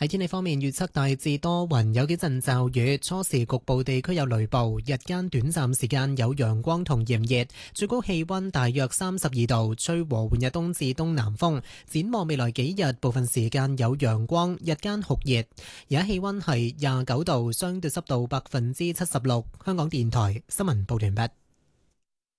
喺天氣方面，預測大致多雲，有幾陣驟雨，初時局部地區有雷暴，日間短暫時間有陽光同炎熱，最高氣溫大約32度，吹和緩嘅東至東南風。展望未來幾日，部分時間有陽光，日間酷熱。而家氣溫係29度，相對濕度76%。香港電台新聞報道完畢。